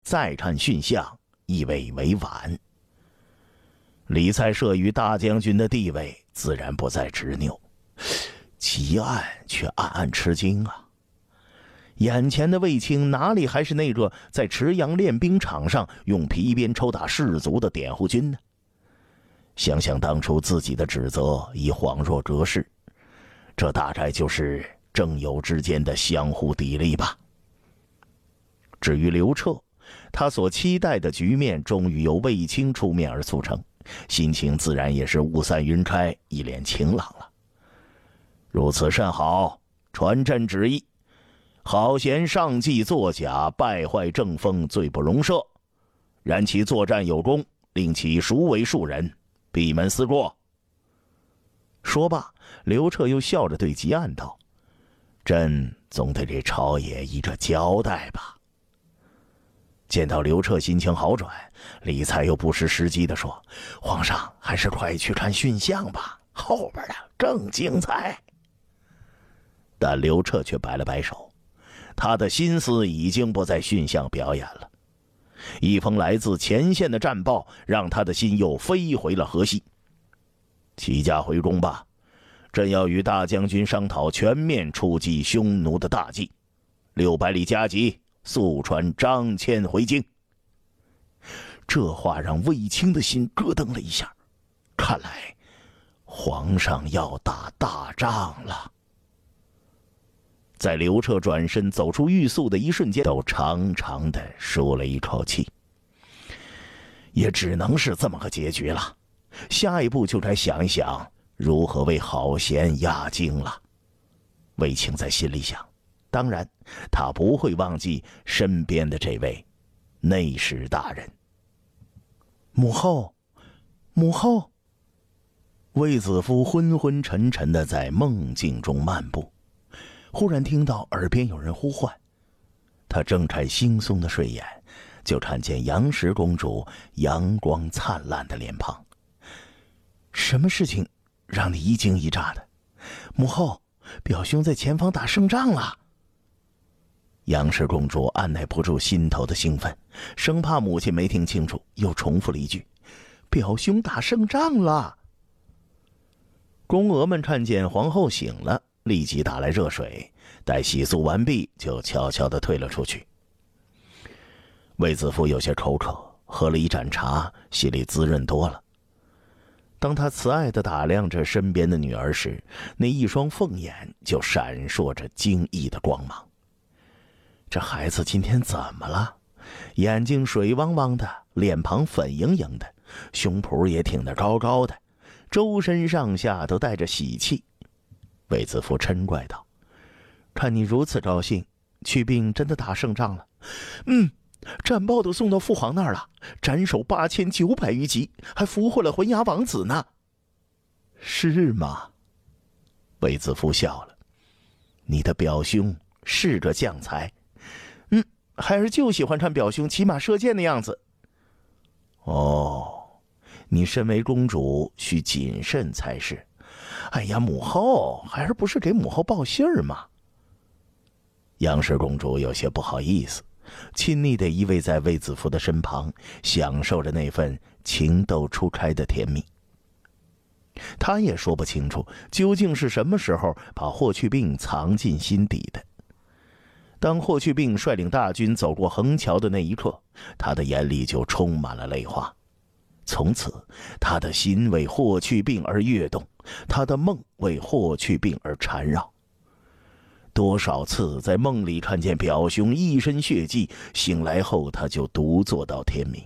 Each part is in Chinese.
再看驯相，亦未为晚。李蔡慑于大将军的地位，自然不再执拗，吉案却暗暗吃惊啊！眼前的卫青哪里还是那个在池阳练兵场上用皮鞭抽打士卒的典护军呢？想想当初自己的指责已恍若隔世，这大概就是正友之间的相互砥砺吧。至于刘彻，他所期待的局面终于由卫青出面而促成，心情自然也是雾散云开，一脸晴朗了。如此甚好，传朕旨意，好贤上计作假，败坏政风，罪不容赦。然其作战有功，令其赎为庶人，闭门思过。说罢，刘彻又笑着对吉案道：“朕总得给朝野一个交代吧。”见到刘彻心情好转，李才又不失时机地说：“皇上还是快去看驯相吧，后边的更精彩。”但刘彻却摆了摆手，他的心思已经不在驯相表演了。一封来自前线的战报让他的心又飞回了河西。齐家回宫吧，朕要与大将军商讨全面出击匈奴的大计。600里加急，速传张骞回京。这话让卫青的心咯噔了一下，看来皇上要打大仗了。在刘彻转身走出御宿的一瞬间，都长长的舒了一口气。也只能是这么个结局了，下一步就该想一想如何为好贤压惊了。卫青在心里想，当然他不会忘记身边的这位内史大人。母后，母后！卫子夫昏昏沉沉的在梦境中漫步，忽然听到耳边有人呼唤，他睁开惺忪的睡眼，就看见杨氏公主阳光灿烂的脸庞。什么事情让你一惊一乍的？母后，表兄在前方打胜仗了。杨氏公主按耐不住心头的兴奋，生怕母亲没听清楚，又重复了一句：“表兄打胜仗了。”宫娥们看见皇后醒了，立即打来热水，待洗漱完毕，就悄悄地退了出去。卫子夫有些口渴，喝了一盏茶，心里滋润多了。当他慈爱地打量着身边的女儿时，那一双凤眼就闪烁着惊异的光芒。这孩子今天怎么了？眼睛水汪汪的，脸庞粉莹莹的，胸脯也挺得高高的，周身上下都带着喜气。卫子夫嗔怪道：“看你如此高兴，去病真的打胜仗了？”“战报都送到父皇那儿了，斩首8900余级，还俘获了浑牙王子呢。”“是吗？”卫子夫笑了，“你的表兄是个将才。孩儿就喜欢看表兄骑马射箭的样子。”“哦，你身为公主，需谨慎才是。哎呀，母后，孩儿不是给母后报信儿吗？”杨氏公主有些不好意思，亲昵地依偎在卫子夫的身旁，享受着那份情窦初开的甜蜜。她也说不清楚究竟是什么时候把霍去病藏进心底的。当霍去病率领大军走过横桥的那一刻，他的眼里就充满了泪花。从此，他的心为霍去病而跃动，他的梦为霍去病而缠绕。多少次在梦里看见表兄一身血迹，醒来后他就独坐到天明。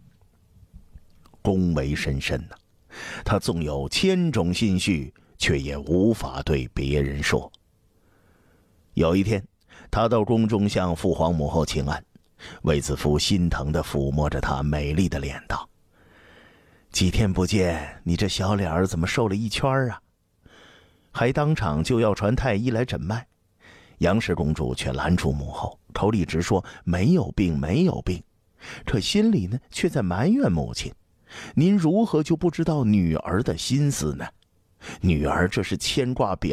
恭维深深呐，他纵有千种心绪，却也无法对别人说。有一天，他到宫中向父皇母后请安，卫子夫心疼地抚摸着她美丽的脸道：“几天不见，你这小脸儿怎么瘦了一圈啊？”还当场就要传太医来诊脉，杨氏公主却拦住母后，口里直说没有病没有病，可心里呢却在埋怨母亲：“您如何就不知道女儿的心思呢？女儿这是牵挂表